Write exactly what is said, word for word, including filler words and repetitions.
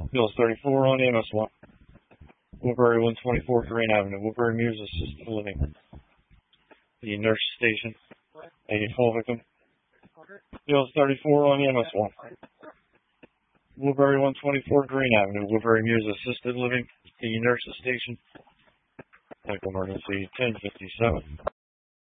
Bills thirty-four on M S one. Woodbury one twenty-four Green Avenue. Woodbury Muse Assisted Living. The nurse station. eighty-four victim. Bills thirty-four on M S one. Woodbury one twenty-four Green Avenue. Woodbury Muse Assisted Living. The nurse station. Medical emergency ten fifty-seven.